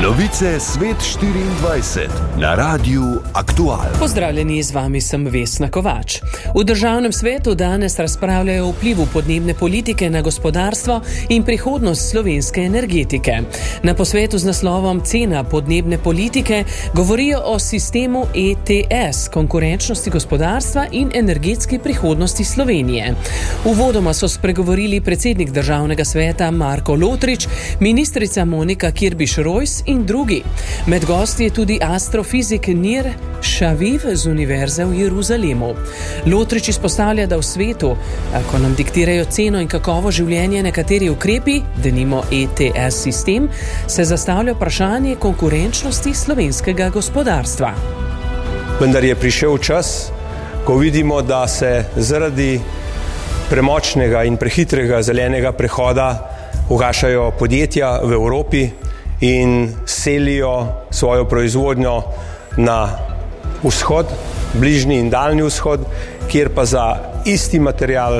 Novice Svet 24 na Radiu Aktual. Pozdravljeni, z vami sem Vesna Kovač. V Državnem svetu danes razpravljajo o vplivu podnebne politike na gospodarstvo in prihodnost slovenske energetike. Na posvetu z naslovom Cena podnebne politike govorijo o sistemu ETS, konkurenčnosti gospodarstva in energetski prihodnosti Slovenije. Uvodoma so spregovorili predsednik Državnega sveta Marko Lotrič, ministrica Monika Kirbiš-Rojs in drugi. Med gosti je tudi astrofizik Nir Šaviv z Univerze v Jeruzalemu. Lotrič izpostavlja, da v svetu, ko nam diktirajo ceno in kakovo življenje nekateri ukrepi, denimo ETS sistem, se zastavlja vprašanje konkurenčnosti slovenskega gospodarstva. Vendar je prišel čas, ko vidimo, da se zaradi premočnega in prehitrega zelenega prehoda ugašajo podjetja v Evropi in selijo svojo proizvodnjo na vzhod, bližnji in daljni vzhod, kjer pa za isti material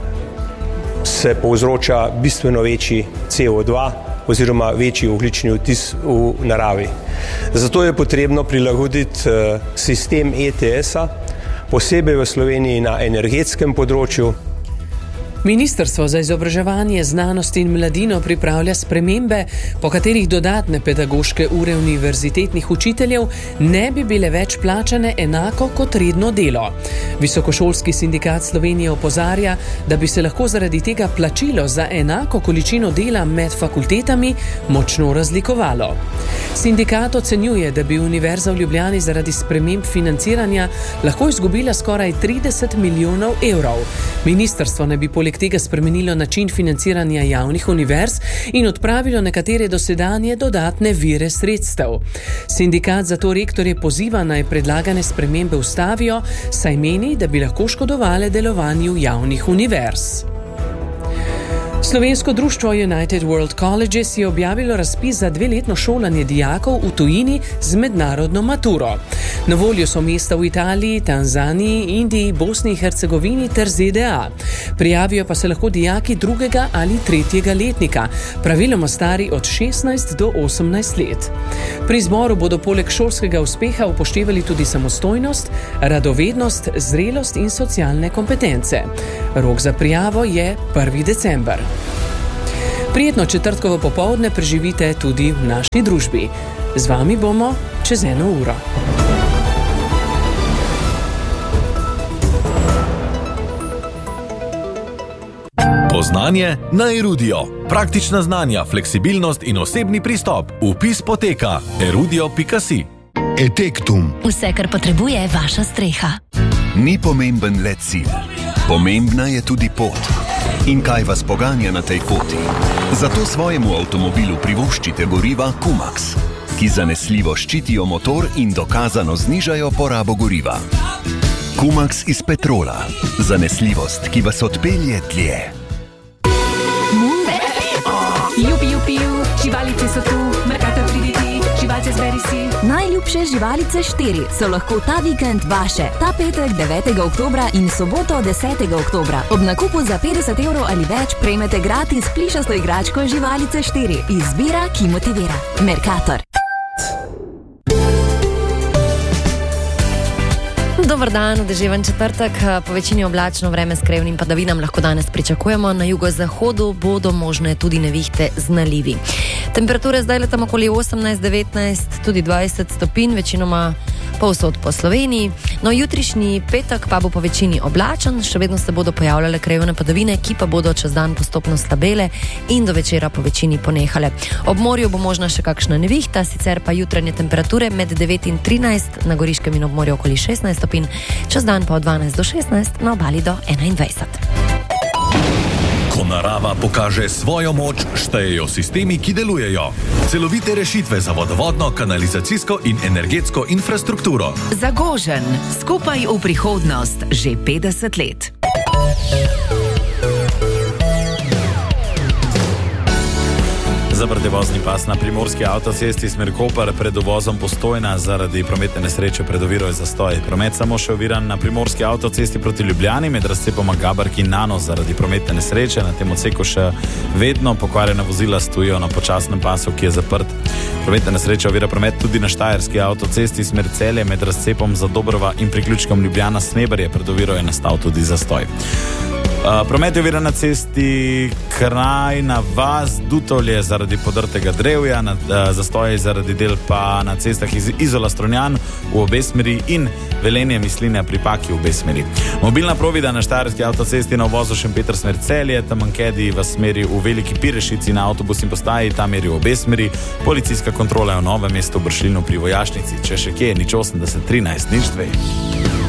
se povzroča bistveno večji CO2 oziroma večji ogljični odtis v naravi. Zato je potrebno prilagoditi sistem ETS-a, posebej v Sloveniji na energetskem področju. Ministrstvo za izobraževanje, znanost in mladino pripravlja spremembe, po katerih dodatne pedagoške ure univerzitetnih učiteljev ne bi bile več plačane enako kot redno delo. Visokošolski sindikat Slovenije opozarja, da bi se lahko zaradi tega plačilo za enako količino dela med fakultetami močno razlikovalo. Sindikat ocenjuje, da bi Univerza v Ljubljani zaradi sprememb financiranja lahko izgubila skoraj 30 milijonov evrov. Ministrstvo ne bi poleg tega spremenilo način financiranja javnih univerz in odpravilo nekatere dosedanje dodatne vire sredstev. Sindikat zato rektorje poziva, naj predlagane spremembe ustavijo, saj meni, da bi lahko škodovale delovanju javnih univerz. Slovensko društvo United World Colleges je objavilo razpis za 2-letno šolanje dijakov v tujini z mednarodno maturo. Na voljo so mesta v Italiji, Tanzaniji, Indiji, Bosni in Hercegovini ter ZDA. Prijavijo pa se lahko dijaki 2. ali 3. letnika, praviloma stari od 16 do 18 let. Pri izboru bodo poleg šolskega uspeha upoštevali tudi samostojnost, radovednost, zrelost in socialne kompetence. Rok za prijavo je 1. december. Prijetno četrtkovo popoldne preživite tudi v naši družbi. Z vami bomo čez 1 uro. Poznanje na Erudio. Praktična znanja, fleksibilnost in osebni pristop. Vpis poteka erudio.si. Etektum. Vse, kar potrebuje vaša streha. Ni pomemben le cilj. Pomembna je tudi pot. In kaj vas poganja na tej poti? Zato svojemu avtomobilu privoščite goriva Kumax, ki zanesljivo ščitijo motor in dokazano znižajo porabo goriva. Kumax iz petrola. Zanesljivost, ki vas odpelje dlje. Jupi, živalice so tu, Mercator pridi ti, živalce zberi si. Najljubše živalice 4 so lahko ta vikend vaše. Ta petek 9. oktobra in soboto 10. oktobra. Ob nakupu za 50 evrov ali več prejmete gratis plišasto igračko živalice 4. Izbira, ki motivira. Mercator. Dobar dan, deževen četrtek, po večini oblačno vreme s krevnim padavinam lahko danes pričakujemo. Na jugozahodu bodo možne tudi nevihte z nalivi. Temperature zdaj letam okoli 18, 19, tudi 20 stopinj, večinoma povsod po Sloveniji. No, jutrišnji petek pa bo po večini oblačen, še vedno se bodo pojavljale krevne padavine, ki pa bodo čez dan postopno slabele in do večera po večini ponehale. Ob morju bo možna še kakšna nevihta, sicer pa jutranje temperature med 9 in 13, na Goriškem in ob morju okoli 16 stopinj, čez dan pa od 12 do 16, na obali do 21. Ko narava pokaže svojo moč, štejejo sistemi, ki delujejo. Celovite rešitve za vodovodno, kanalizacijsko in energetsko infrastrukturo. Zagožen, skupaj v prihodnost, že 50 let. Zaprt je vozni pas na primorski avtocesti smer Koper pred uvozom Postojna zaradi prometne nesreče pred oviro je zastoj. Promet samo še oviran na primorski avtocesti proti Ljubljani med razcepoma Gaberk in Nano zaradi prometne nesreče. Na tem odseku še vedno pokvarjena vozila stojijo na počasnem pasu, ki je zaprt. Prometna nesreča ovira promet tudi na štajerski avtocesti smer Celje med razcepom Zadobrova in priključkom Ljubljana-Sneberje. Pred oviro je nastal tudi zastoj. Promet je oviran na cesti Krajna vas Dutovlje zaradi podrtega drevja, zastoj zaradi del pa na cestah iz Izola Strunjan v obe smeri in Velenje Mislinja pri Paki v obe smeri. Mobilna provida na štajerski avtocesti na uvozu Šempeter smer Celje, Tamankedi v smeri v Veliki Pirešici na avtobusni postaji, tam meri v obe smeri. Policijska kontrola je v Novem mestu v Bršljinu pri Vojašnici. Če še kje, 080 13 02.